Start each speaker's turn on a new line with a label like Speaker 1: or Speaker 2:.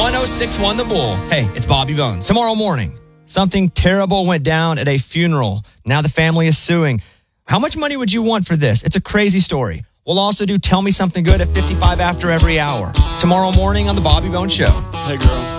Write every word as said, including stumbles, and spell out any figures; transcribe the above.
Speaker 1: one oh six one The Bull. Hey, it's Bobby Bones. Tomorrow morning, something terrible went down at a funeral. Now the family is suing. How much money would you want for this? It's a crazy story. We'll also do Tell Me Something Good at fifty-five after every hour. Tomorrow morning on The Bobby Bones Show.
Speaker 2: Hey, girl.